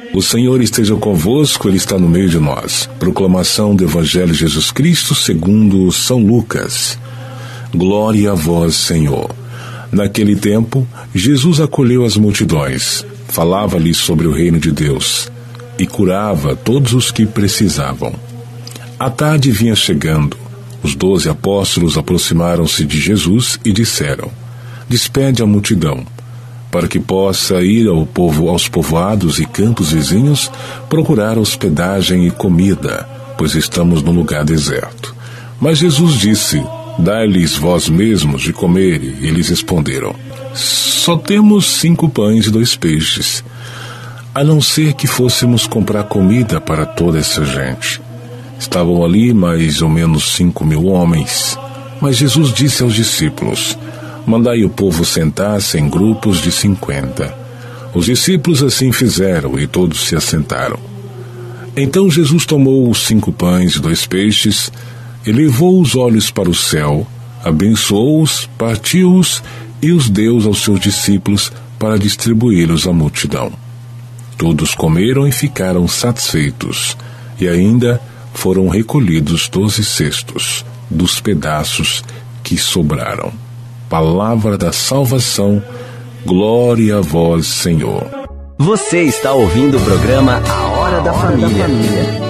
O Senhor esteja convosco, Ele está no meio de nós. Proclamação do Evangelho de Jesus Cristo segundo São Lucas. Glória a vós, Senhor. Naquele tempo, Jesus acolheu as multidões, falava-lhes sobre o reino de Deus e curava todos os que precisavam. A tarde vinha chegando. Os 12 apóstolos aproximaram-se de Jesus e disseram: Despede a multidão, para que possa ir aos povoados e campos vizinhos procurar hospedagem e comida, pois estamos num lugar deserto. Mas Jesus disse: Dai-lhes vós mesmos de comer. E eles responderam: Só temos 5 pães e 2 peixes, a não ser que fôssemos comprar comida para toda essa gente. Estavam ali mais ou menos 5.000 homens. Mas Jesus disse aos discípulos: Mandai o povo sentar-se em grupos de 50. Os discípulos assim fizeram e todos se assentaram. Então Jesus tomou os 5 pães e 2 peixes, elevou os olhos para o céu, abençoou-os, partiu-os e os deu aos seus discípulos para distribuí-los à multidão. Todos comeram e ficaram satisfeitos, e ainda foram recolhidos 12 cestos dos pedaços que sobraram. Palavra da salvação, glória a vós, Senhor. Você está ouvindo o programa A Hora da Família.